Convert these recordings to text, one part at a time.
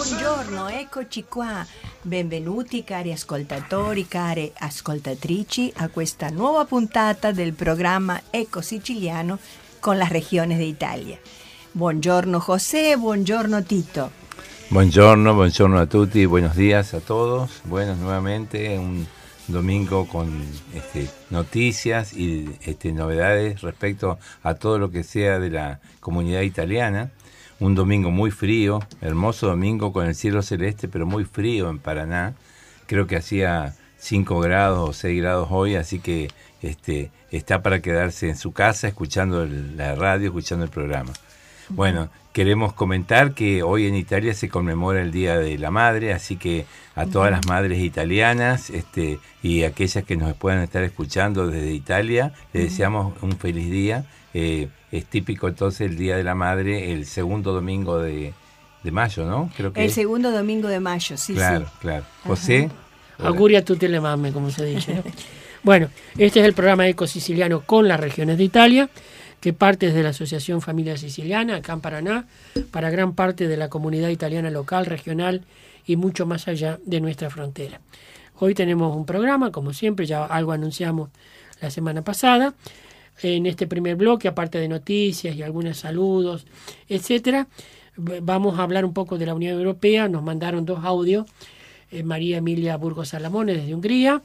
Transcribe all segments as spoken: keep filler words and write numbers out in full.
Buongiorno, eccoci qua. Benvenuti cari ascoltatori, care ascoltatrici a questa nuova puntata del programma Eco Siciliano con las regiones de Italia. Buongiorno José, buongiorno Tito. Buongiorno, buongiorno a tutti, buenos días a todos. Buenos nuevamente, un domingo con este, noticias y este, novedades respecto a todo lo que sea de la comunidad italiana. Un domingo muy frío, hermoso domingo con el cielo celeste, pero muy frío en Paraná. Creo que hacía cinco grados o seis grados hoy, así que este, está para quedarse en su casa escuchando el, la radio, escuchando el programa. Bueno, queremos comentar que hoy en Italia se conmemora el Día de la Madre, así que a todas las madres italianas este, y aquellas que nos puedan estar escuchando desde Italia, les deseamos un feliz día. Eh, es típico entonces el Día de la Madre, el segundo domingo de, de mayo, ¿no? Creo que el segundo domingo de mayo, sí, claro, sí. Claro, claro. José. Auguria a tutte le mamme, como se dice, ¿no? Bueno, este es el programa Eco Siciliano con las regiones de Italia, que parte desde la Asociación Familia Siciliana, acá en Paraná, para gran parte de la comunidad italiana local, regional y mucho más allá de nuestra frontera. Hoy tenemos un programa, como siempre, ya algo anunciamos la semana pasada. En este primer bloque, aparte de noticias y algunos saludos, etcétera, vamos a hablar un poco de la Unión Europea. Nos mandaron dos audios, eh, María Emilia Burgos Salamone desde Hungría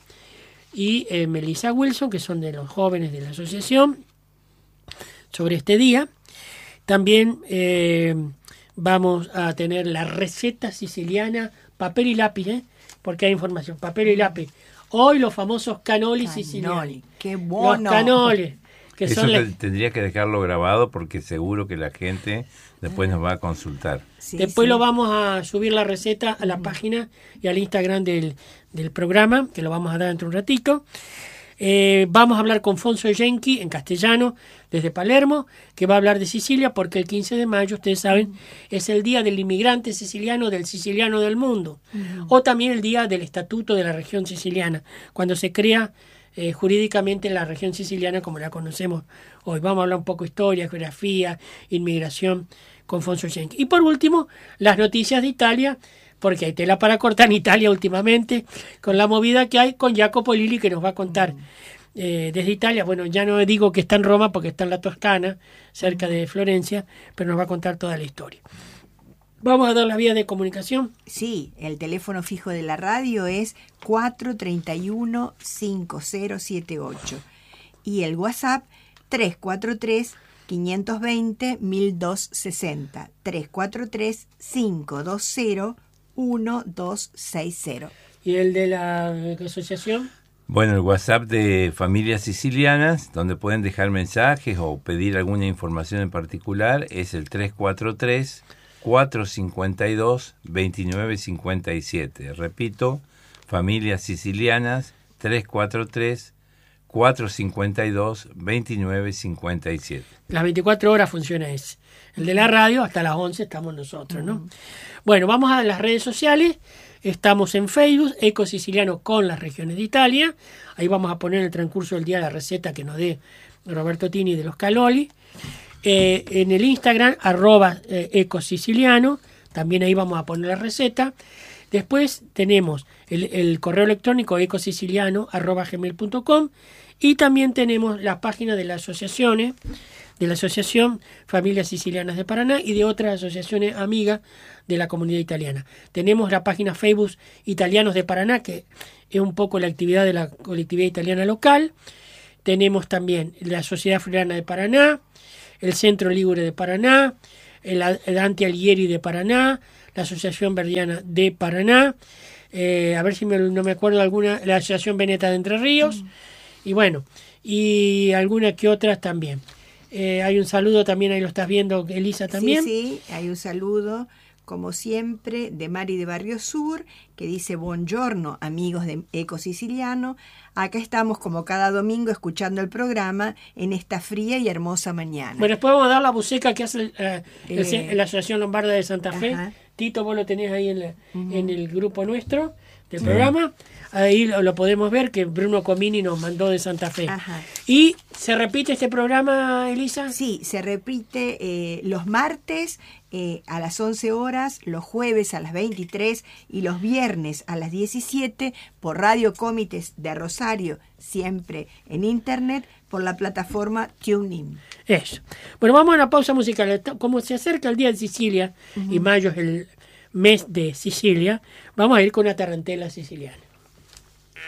y eh, Melissa Wilson, que son de los jóvenes de la asociación, sobre este día. También eh, vamos a tener la receta siciliana, papel y lápiz, ¿eh? Porque hay información, papel y lápiz. Hoy los famosos cannoli sicilianos. ¡Qué bueno! Los cannoli. Que Eso son te, la... tendría que dejarlo grabado porque seguro que la gente después nos va a consultar. Sí, Después sí. lo vamos a subir la receta a la uh-huh. página y al Instagram del, del programa, que lo vamos a dar dentro de un ratito. Eh, vamos a hablar con Fonso Genchi en castellano desde Palermo, que va a hablar de Sicilia porque el quince de mayo, ustedes saben, uh-huh. es el día del inmigrante siciliano, del siciliano del mundo, uh-huh. o también el día del estatuto de la región siciliana, cuando se crea eh, jurídicamente la región siciliana como la conocemos hoy. Vamos a hablar un poco de historia, geografía, inmigración con Fonso Genchi. Y por último, las noticias de Italia, porque hay tela para cortar en Italia últimamente, con la movida que hay con Jacopo Lilli, que nos va a contar eh, desde Italia. Bueno, ya no digo que está en Roma, porque está en la Toscana, cerca de Florencia, pero nos va a contar toda la historia. Vamos a dar las vías de comunicación. Sí, el teléfono fijo de la radio es cuatro tres uno, cinco cero siete ocho y el WhatsApp tres cuatro tres, cinco dos cero, uno dos seis cero, tres cuatro tres, cinco dos cero, uno dos seis cero. ¿Y el de la asociación? Bueno, el WhatsApp de Familias Sicilianas, donde pueden dejar mensajes o pedir alguna información en particular, es el tres cuatro tres, cuatro cinco dos, dos nueve cinco siete. Repito, Familias Sicilianas, tres cuatro tres, cuatro cinco dos, dos nueve cinco siete. Las veinticuatro horas funciona ese. El de la radio, hasta las once estamos nosotros, ¿no? Uh-huh. Bueno, vamos a las redes sociales. Estamos en Facebook, Eco Siciliano con las regiones de Italia. Ahí vamos a poner en el transcurso del día la receta que nos dé Roberto Tini de los cannoli. Eh, en el Instagram, arroba eh, Eco Siciliano. También ahí vamos a poner la receta. Después tenemos el, el correo electrónico ecosiciliano arroba gmail punto com y también tenemos la página de las asociaciones, de la Asociación Familias Sicilianas de Paraná y de otras asociaciones amigas de la comunidad italiana. Tenemos la página Facebook Italianos de Paraná, que es un poco la actividad de la colectividad italiana local. Tenemos también la Sociedad Friulana de Paraná, el Centro Ligure de Paraná, el, el Dante Alighieri de Paraná, la Asociación Verdiana de Paraná, eh, a ver si me, no me acuerdo alguna, la Asociación Veneta de Entre Ríos, mm. y bueno, y algunas que otras también. Eh, hay un saludo también, ahí lo estás viendo, Elisa, también. Sí, sí, hay un saludo, como siempre, de Mari de Barrio Sur, que dice: buongiorno, amigos de Eco Siciliano. Acá estamos como cada domingo escuchando el programa en esta fría y hermosa mañana. Bueno, después vamos a dar la buceca que hace el, eh, el, eh, la Asociación Lombarda de Santa Fe. Ajá. Tito, vos lo tenés ahí en, la, Ujú. en el grupo nuestro del Sí. programa. Ahí lo, lo podemos ver, que Bruno Comini nos mandó de Santa Fe. Ajá. ¿Y se repite este programa, Elisa? Sí, se repite eh, los martes eh, a las once horas, los jueves a las veintitrés y los viernes a las diecisiete por Radio Comites de Rosario, siempre en internet, por la plataforma TuneIn. Eso. Bueno, vamos a una pausa musical. Como se acerca el Día de Sicilia, y mayo es el mes de Sicilia, vamos a ir con una tarantela siciliana.